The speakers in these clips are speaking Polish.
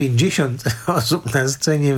50 osób na scenie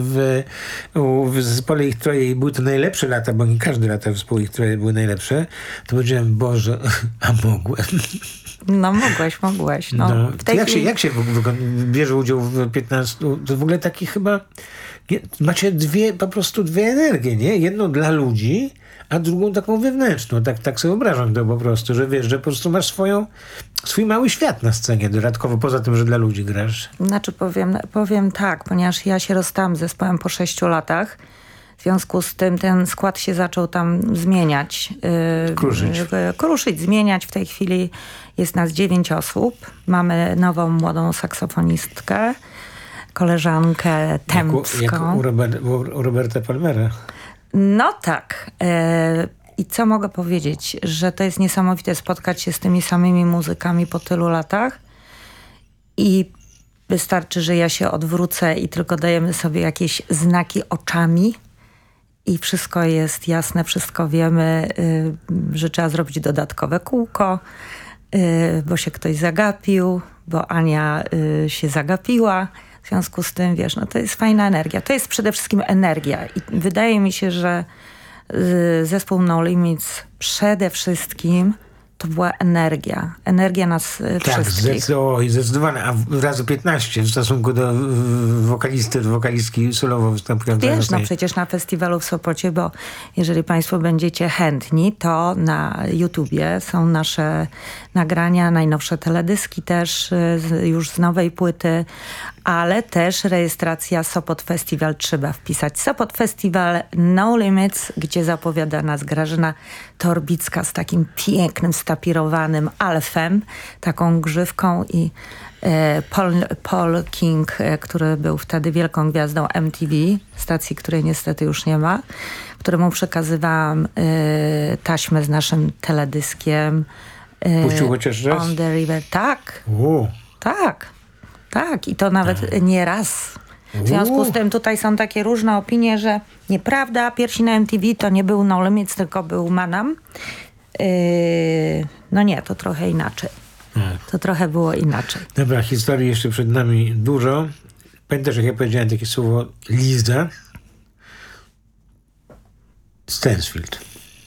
w zespole Ich Troje i były to najlepsze lata, bo nie każde lata w zespole Ich Troje były najlepsze, to powiedziałem, Boże, a mogłem. No mogłeś. No. Jak się bierze udział w 15? To w ogóle taki chyba... Macie po prostu dwie energie, nie? Jedną dla ludzi, a drugą taką wewnętrzną. Tak sobie wyobrażam to po prostu, że wiesz, że po prostu masz swój mały świat na scenie dodatkowo, poza tym, że dla ludzi grasz. Znaczy powiem tak, ponieważ ja się rozstałam z zespołem po 6 latach. W związku z tym ten skład się zaczął tam zmieniać. Kruszyć, zmieniać. W tej chwili jest nas 9 osób. Mamy nową, młodą saksofonistkę, koleżankę Tempską. Jak u Roberta Palmera. No tak. I co mogę powiedzieć? Że to jest niesamowite spotkać się z tymi samymi muzykami po tylu latach i wystarczy, że ja się odwrócę i tylko dajemy sobie jakieś znaki oczami i wszystko jest jasne, wszystko wiemy, że trzeba zrobić dodatkowe kółko, bo się ktoś zagapił, bo Ania się zagapiła. W związku z tym, wiesz, no to jest fajna energia. To jest przede wszystkim energia. I wydaje mi się, że zespół No Limits przede wszystkim to była energia. Energia nas wszystkich. Tak, zdecydowanie. A razy 15 w stosunku do wokalistki solowo występującej. Wiesz, no przecież na festiwalu w Sopocie, bo jeżeli państwo będziecie chętni, to na YouTubie są nasze nagrania, najnowsze teledyski też, już z nowej płyty, ale też rejestracja Sopot Festival trzeba wpisać. Sopot Festival No Limits, gdzie zapowiada nas Grażyna Torbicka z takim pięknym, stapirowanym alfem, taką grzywką i Paul King, który był wtedy wielką gwiazdą MTV, stacji, której niestety już nie ma, któremu przekazywałam taśmę z naszym teledyskiem. Puścił chociaż raz? On the River. Tak. Tak. I to nawet nie raz. W związku z tym tutaj są takie różne opinie, że nieprawda, pierwsi na MTV to nie był No Limits, tylko był Manam. No nie, to trochę inaczej. To trochę było inaczej. Dobra, historii jeszcze przed nami dużo. Pamiętasz, jak ja powiedziałem takie słowo Liza? Stansfield.